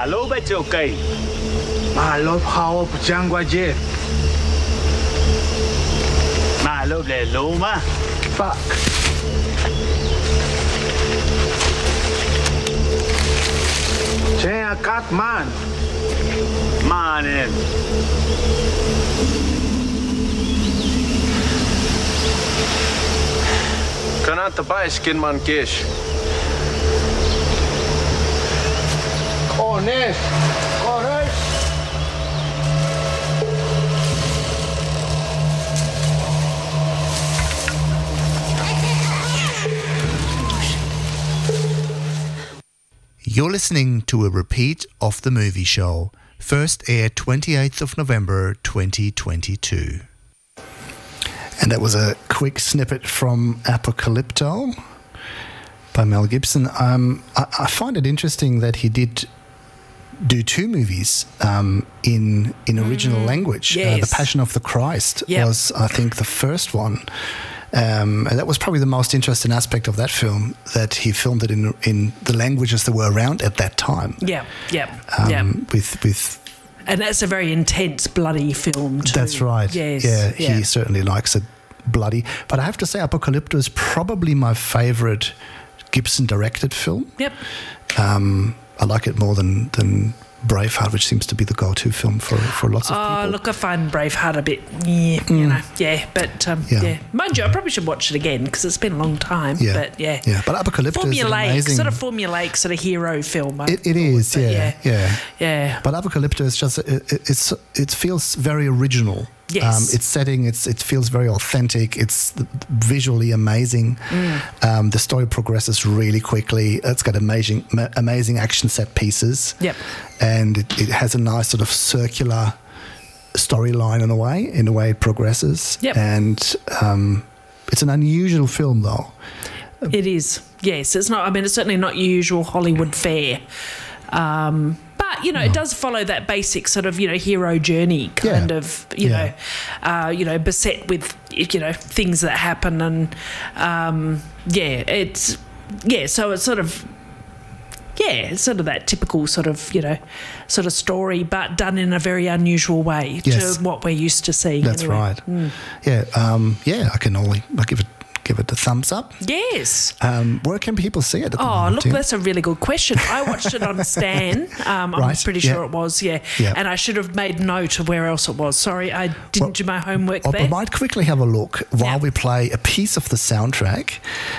လို့ပဲကြုတ်ကိန်းမာလို့ဟောပကြံကွာကြီးမာလို့လေလုံးမ fuck Jaya cut man Kanat tabay skin man kish. Honest. You're listening to a repeat of the movie show, first aired 28th of November 2022. And that was a quick snippet from Apocalypto by Mel Gibson. I find it interesting that he did do two movies in original language. Yes. The Passion of the Christ was, I think, the first one. And that was probably the most interesting aspect of that film, that he filmed it in the languages that were around at that time. With and that's a very intense, bloody film too. That's right. Yes. He certainly likes it bloody. But I have to say, Apocalypto is probably my favourite Gibson-directed film. Yep. I like it more than Braveheart, which seems to be the go-to film for lots of people. Oh, look, I find Braveheart a bit, Mind you, I probably should watch it again because it's been a long time. But But Apocalypto is an amazing... formulaic sort of hero film. It is, yeah. But Apocalypto is just, it feels very original. Yes. Its setting, it feels very authentic. It's visually amazing. The story progresses really quickly. It's got amazing action set pieces. Yep. And it has a nice sort of circular storyline in the way it progresses. Yep. And it's an unusual film, though. It is. Yes, it's not. I mean, it's certainly not usual Hollywood fare. But it does follow that basic sort of hero journey kind of beset with things that happen, and so it's sort of that typical sort of story, but done in a very unusual way to what we're used to seeing. That's right. I give it a thumbs up. Yes. Where can people see it? Look, that's a really good question. I watched it on Stan. I'm pretty sure it was, And I should have made note of where else it was. Sorry, I didn't do my homework there. I might quickly have a look while we play a piece of the soundtrack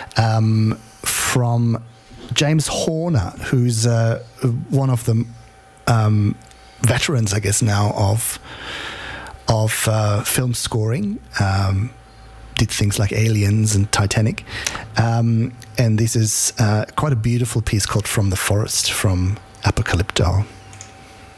from James Horner, who's one of the veterans, I guess, now of film scoring. Did things like Aliens and Titanic. And this is quite a beautiful piece called From the Forest from Apocalypto.